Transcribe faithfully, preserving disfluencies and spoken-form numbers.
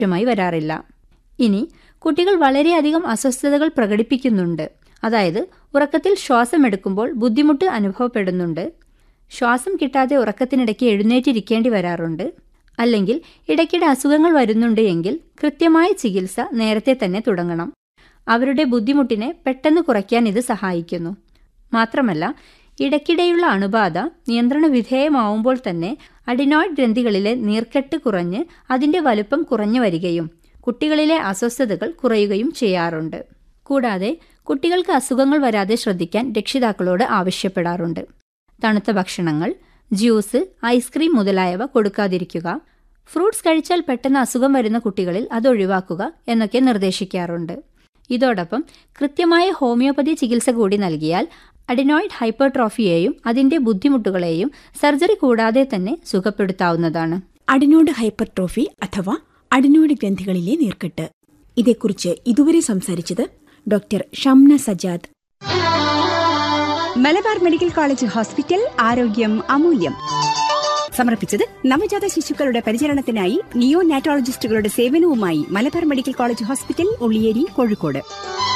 മായി വരാറില്ല. ഇനി കുട്ടികൾ വളരെയധികം അസ്വസ്ഥതകൾ പ്രകടിപ്പിക്കുന്നുണ്ട്. അതായത് ഉറക്കത്തിൽ ശ്വാസമെടുക്കുമ്പോൾ ബുദ്ധിമുട്ട് അനുഭവപ്പെടുന്നുണ്ട്, ശ്വാസം കിട്ടാതെ ഉറക്കത്തിനിടയ്ക്ക് എഴുന്നേറ്റിരിക്കേണ്ടി വരാറുണ്ട്, അല്ലെങ്കിൽ ഇടയ്ക്കിടെ അസുഖങ്ങൾ വരുന്നുണ്ട് എങ്കിൽ കൃത്യമായ ചികിത്സ നേരത്തെ തന്നെ തുടങ്ങണം. അവരുടെ ബുദ്ധിമുട്ടിനെ പെട്ടെന്ന് കുറയ്ക്കാൻ ഇത് സഹായിക്കുന്നു. മാത്രമല്ല, ഇടയ്ക്കിടെയുള്ള അണുബാധ നിയന്ത്രണ വിധേയമാവുമ്പോൾ തന്നെ അഡിനോയിഡ് ഗ്രന്ഥികളിലെ നീർക്കെട്ട് കുറഞ്ഞ് അതിൻ്റെ വലുപ്പം കുറഞ്ഞു വരികയും കുട്ടികളിലെ അസ്വസ്ഥതകൾ കുറയുകയും ചെയ്യാറുണ്ട്. കൂടാതെ കുട്ടികൾക്ക് അസുഖങ്ങൾ വരാതെ ശ്രദ്ധിക്കാൻ രക്ഷിതാക്കളോട് ആവശ്യപ്പെടാറുണ്ട്. തണുത്ത ഭക്ഷണങ്ങൾ, ജ്യൂസ്, ഐസ്ക്രീം മുതലായവ കൊടുക്കാതിരിക്കുക, ഫ്രൂട്ട്സ് കഴിച്ചാൽ പെട്ടെന്ന് അസുഖം വരുന്ന കുട്ടികളിൽ അത് ഒഴിവാക്കുക എന്നൊക്കെ നിർദ്ദേശിക്കാറുണ്ട്. ഇതോടൊപ്പം കൃത്യമായ ഹോമിയോപ്പതി ചികിത്സ കൂടി നൽകിയാൽ അഡിനോയിഡ് ഹൈപ്പർട്രോഫിയെയും അതിന്റെ ബുദ്ധിമുട്ടുകളെയും സർജറി കൂടാതെ തന്നെ സുഖപ്പെടുത്താവുന്നതാണ്. അഡിനോയിഡ് ഹൈപ്പർട്രോഫി അഥവാ അഡിനോയിഡ് ഗ്രന്ഥികളിലെ നീർക്കെട്ട്, ഇതേക്കുറിച്ച് ഇതുവരെ സംസാരിച്ചത് doctor Shamna Sajad. Malabar medical college hospital, ആരോഗ്യം അമൂല്യം. സമർപ്പിച്ചത് നവജാത ശിശുക്കളുടെ പരിചരണത്തിനായി നിയോ നാറ്റോളജിസ്റ്റുകളുടെ സേവനവുമായി Malabar medical college hospital, Ulliyeri, Kozhikode.